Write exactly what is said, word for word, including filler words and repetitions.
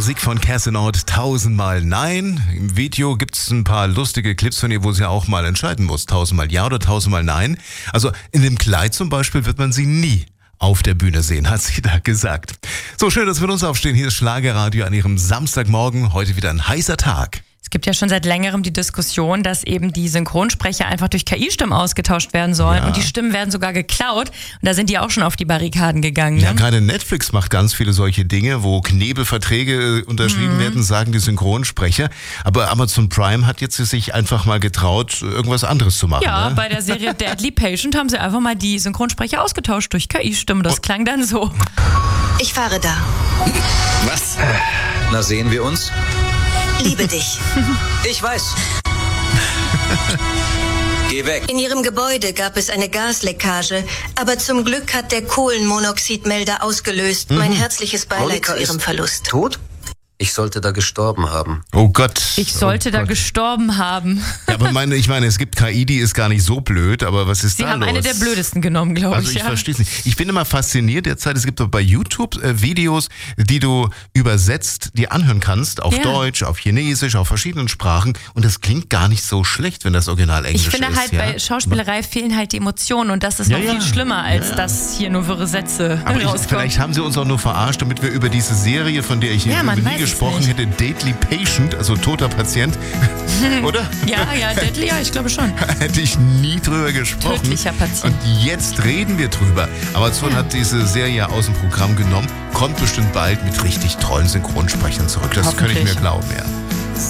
Musik von Kerstin Ott, tausendmal nein. Im Video gibt es ein paar lustige Clips von ihr, wo sie auch mal entscheiden muss, tausendmal ja oder tausendmal nein. Also in dem Kleid zum Beispiel wird man sie nie auf der Bühne sehen, hat sie da gesagt. So, schön, dass wir mit uns aufstehen. Hier ist Schlagerradio an Ihrem Samstagmorgen. Heute wieder ein heißer Tag. Es gibt ja schon seit längerem die Diskussion, dass eben die Synchronsprecher einfach durch K I-Stimmen ausgetauscht werden sollen. Ja. Und die Stimmen werden sogar geklaut. Und da sind die auch schon auf die Barrikaden gegangen. Ne? Ja, gerade Netflix macht ganz viele solche Dinge, wo Knebelverträge unterschrieben mhm. werden, sagen die Synchronsprecher. Aber Amazon Prime hat jetzt sich einfach mal getraut, irgendwas anderes zu machen. Ja, ne? Bei der Serie Deadly Patient haben sie einfach mal die Synchronsprecher ausgetauscht durch K I-Stimmen. Das oh. klang dann so. Ich fahre da. Was? Na, sehen wir uns? Liebe dich. Ich weiß. Geh weg. In ihrem Gebäude gab es eine Gasleckage, aber zum Glück hat der Kohlenmonoxidmelder ausgelöst. Mhm. Mein herzliches Beileid Monika zu ihrem ist Verlust. Tot? Ich sollte da gestorben haben. Oh Gott. Ich sollte oh da Gott. gestorben haben. Ja, aber meine, ich meine, es gibt K I, die ist gar nicht so blöd, aber was ist Sie da haben los? eine der blödesten genommen, glaube Also ich. ich ja. verstehe es nicht. Ich bin immer fasziniert derzeit, es gibt doch bei YouTube äh, Videos, die du übersetzt, die anhören kannst, auf Ja. Deutsch, auf Chinesisch, auf verschiedenen Sprachen und das klingt gar nicht so schlecht, wenn das Original Englisch Ich ist. finde halt, ja? bei Schauspielerei fehlen halt die Emotionen und das ist Ja, noch ja. viel schlimmer, als Ja, ja. dass hier nur wirre Sätze Aber ich, rauskommen. vielleicht haben sie uns auch nur verarscht, damit wir über diese Serie, von der ich Ja, man nie weiß es gesprochen nicht. hätte, Deadly Patient, also toter Patient, oder? Ja, ja, Deadly, ja, ich glaube schon. Hätte ich nie drüber gesprochen. Tödlicher Patient. Und jetzt reden wir drüber. Amazon Ja. hat diese Serie aus dem Programm genommen, kommt bestimmt bald mit richtig tollen Synchronsprechern zurück. Das kann ich mir Hoffentlich. glauben, ja.